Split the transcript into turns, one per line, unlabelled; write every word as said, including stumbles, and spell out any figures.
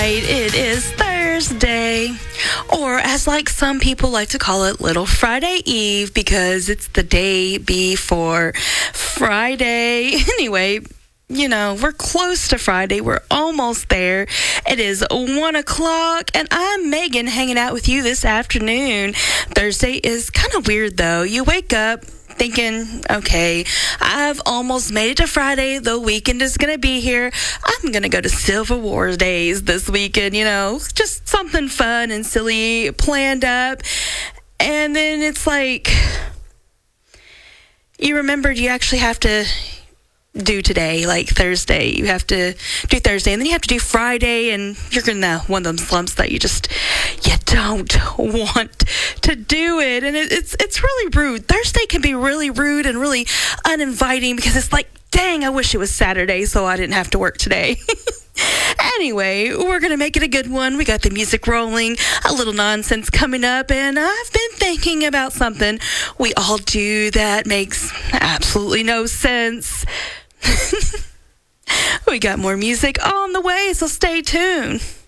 It is Thursday, or as like some people like to call it, Little Friday Eve, because it's the day before Friday. Anyway, you know, we're close to Friday. We're almost there. It is one o'clock, and I'm Megan hanging out with you this afternoon. Thursday is kind of weird, though. You wake up thinking, okay, I've almost made it to Friday. The weekend is going to be here. I'm going to go to Civil War Days this weekend, you know, just something fun and silly planned up. And then it's like, you remembered you actually have to do today, like Thursday. You have to do Thursday, and then you have to do Friday, and you're in the one of them slumps that you just, you don't want to do it. And it, it's it's really rude. Thursday can be really rude and really uninviting because it's like, dang, I wish it was Saturday so I didn't have to work today. Anyway, we're going to make it a good one. We got the music rolling, a little nonsense coming up, and I've been thinking about something we all do that makes absolutely no sense. We got more music on the way, so stay tuned.